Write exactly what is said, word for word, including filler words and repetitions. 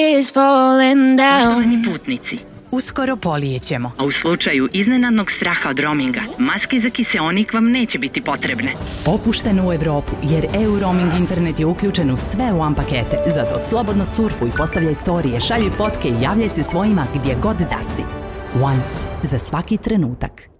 is falling down. Poštovani putnici, uskoro polijećemo. a u slučaju iznenadnog straha od roaminga, maske za kiseonik vam neće biti potrebne. Opušteno u Evropu, jer E U roaming internet je uključen u sve One pakete. Zato slobodno surfuj, postavljaj storije, šalji fotke i javljaj se svojima gdje god da si. One, za svaki trenutak.